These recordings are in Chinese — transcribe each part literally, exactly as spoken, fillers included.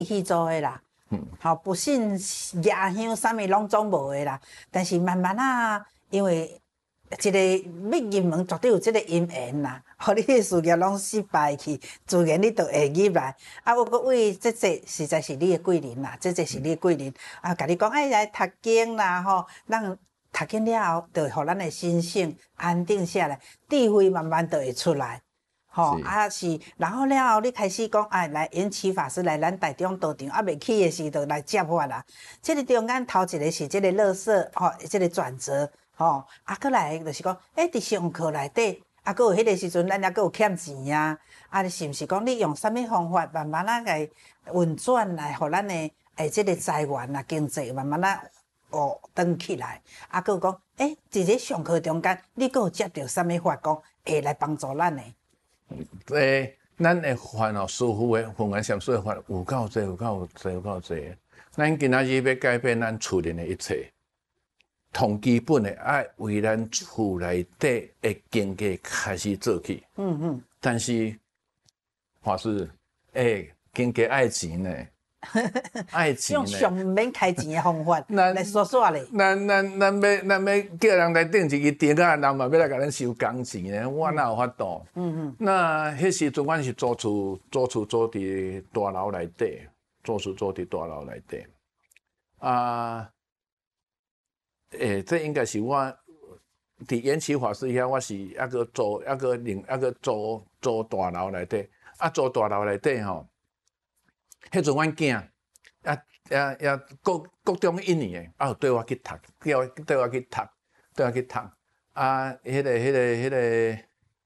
去做的啦。嗯，好，不信夜香啥物拢总无的啦。但是慢慢啊，因为一个要入门，绝对有这个因缘啦。互你的事业拢失败去，自然你就会入来。啊，我搁为这这实在是你的贵人啦，这这是你的贵人。啊，甲你讲，哎，来读经啦，吼，咱读经了后，就互咱的心性安定下来，智慧慢慢就会出来。吼、哦，啊是，然后了后，你开始讲，哎，来延期法师来咱台中道场，啊，未去的时就来接我啦。这个中间头一个是这个垃圾，吼、哦，这个转折，吼、哦，啊，过来就是讲，哎，伫上课内底，啊，搁有迄个时阵，咱也搁有欠钱啊，啊，你是毋是讲你用啥物方法，慢慢啊来运转来，互咱的诶，这个财源啊，经济慢慢啊哦转起来，啊，搁讲，哎，伫这上课中间，你搁有接到啥物法讲，会来帮助咱的？ 诶，咱的烦恼，师傅的弘源禅师的烦恼有够多，有够多，有够多。咱今仔日要改变咱厝里的一切，从基本的爱为咱厝内底的经济开始做起。嗯嗯。但是，法师，诶，经济爱钱呢？爱钱用上免开钱的方法来说说咧。 咱咱咱要咱要叫人来订一个店啊，人嘛要来甲咱收工钱呢，我哪有法度？嗯嗯。那迄时阵，阮是租厝，租厝租伫大楼内底，租厝租伫大楼内底。啊，诶、欸，这应该是我伫延期法师遐，我是抑个租，抑个另抑个租租大楼内底，啊，租大楼内底吼。迄阵阮囝，也也也高高中一年诶，啊，对我去读，叫我对我去读，对我去读。啊，迄个、迄个、迄个，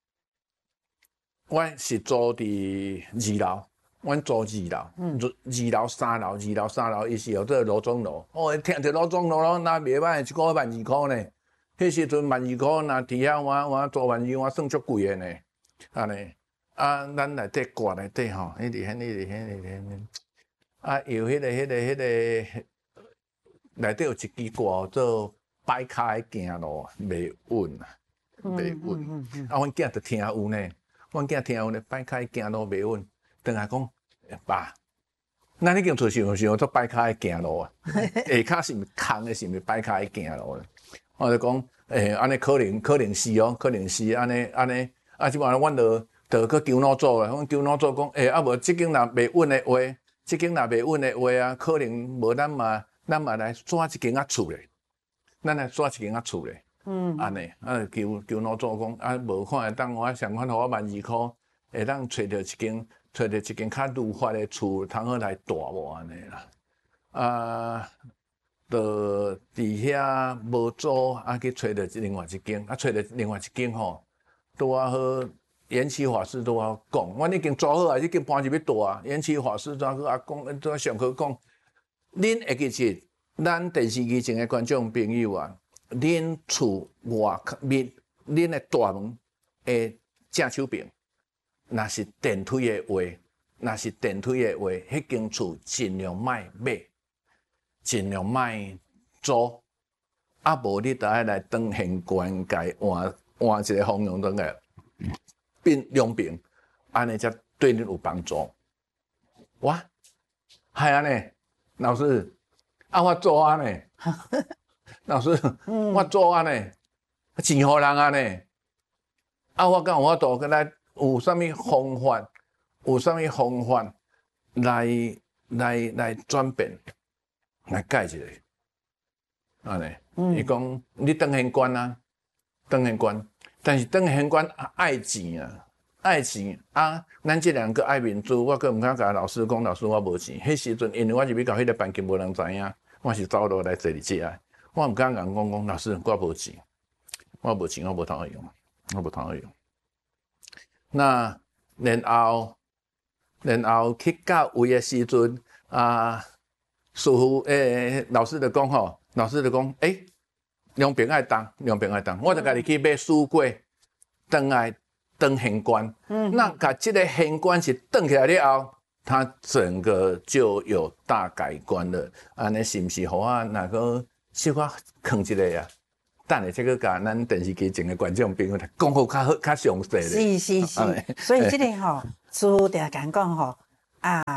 阮是住伫二楼，阮住二楼，嗯，二楼、三楼、二楼、三楼，伊是有这罗中楼。哦，听着罗中楼咯，那袂歹，一个月万二箍呢。迄时阵万二箍，若伫遐我我做万二，我算足贵诶呢，安尼。啊，咱内底挂内底吼，迄个、迄个、迄个、迄个，啊，有迄个、迄个、迄个，内底有一支挂做摆骹的行路，袂稳啊，袂稳。啊，阮囝着听有呢，阮囝听有呢，摆骹行路袂稳，等下讲，爸，咱已经做想想做摆骹的行路啊，下骹是毋是空的，是毋是摆骹的行路咧？我就讲，诶，安尼可能可能是哦，可能是安尼安尼，啊，即摆阮着。就去求老祖啊！阮求老祖讲，诶、欸，啊无即间若袂稳的话，即间若袂稳的话啊，可能无咱嘛，咱嘛来租一间仔厝咧，咱来租一间仔厝咧。嗯，安尼，啊求求老祖讲，啊无看会当我上款互我万二箍，会当找着一间，找着一间较如法的厝，通好来住无安尼啦。啊，就伫遐无租，啊去找着另外一间，啊找着另外一间吼，拄啊好。延期法师都要讲，阮已经做好啊，已经搬入去住啊。延期法师都要啊讲，都要上课讲。恁会记起，咱电视机前的观众朋友啊，恁厝外面，恁的大门的正手边，若是电梯的话，若是电梯的话，迄间厝尽量卖买，尽量卖租。啊，无你就爱来当现官界换换一个方向转来。变两边，安尼才对恁有帮助。哇，系安尼，老师，啊我做安尼，老师，嗯、我做安尼，钱互人安尼，啊我讲我度个来有啥物方法，有啥物方法来来来转变，来改一下，安尼，伊讲、嗯、你当现官啊，当现官。但是当现官爱钱啊，爱钱啊！咱这两个爱面子，我阁毋敢甲老师讲，老师我无钱。迄时阵，因为我入去到迄个班级，无人知影，我是走路来坐伫遮。我毋敢甲人讲讲，老师我无钱，我无钱，我无通好用，我无通好用。那然后，然后去到位的时阵啊，师傅诶，老师就讲吼，老师就讲诶。两边爱动，两边爱动，我就家己去买书柜，转来转现官。嗯，那甲这个现官是转起来了后，它整个就有大改观了。安尼是毋是？互我那个小可藏一个啊？等下这个甲咱电视机前的观众朋友讲好较好较详细咧。 是是是，所以这个吼，师傅定讲讲吼啊，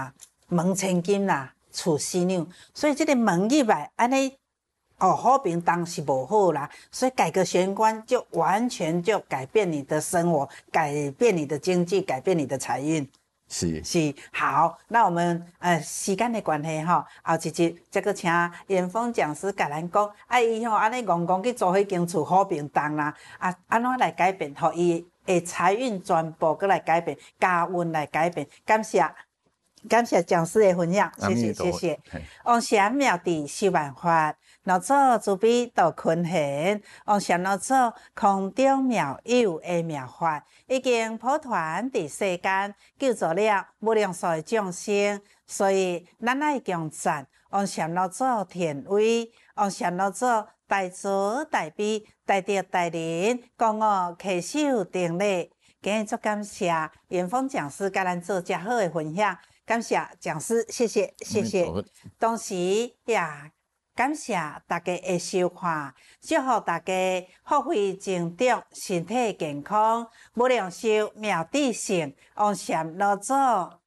门千金啦，厝新娘，所以这个门入来安尼。哦，好评当是无好啦，所以改革玄关就完全就改变你的生活，改变你的经济，改变你的财运。 是是好，那我们呃时间的关系吼，后一集再个请严峰讲师甲咱讲，啊伊吼安尼戆戆去租迄间厝好平当啦，啊安怎来改变，互伊的财运全部过来改变，家运来改变，感谢。感谢讲师的分享，谢谢谢谢。王禅妙智修万法，老祖慈悲度群贤。王禅老祖空中妙有的妙法，已经普传伫世间，救助了无量数的众生。所以咱爱强赞王禅老祖田威，王禅老祖大慈大悲，大德大仁，讲我恪守定力。今日足感谢严峰讲师甲咱做遮好的分享。感谢讲师，谢谢谢谢。同时也感谢大家的收看，祝福大家福慧增长，身体健康，无量寿妙智胜，王禅老祖。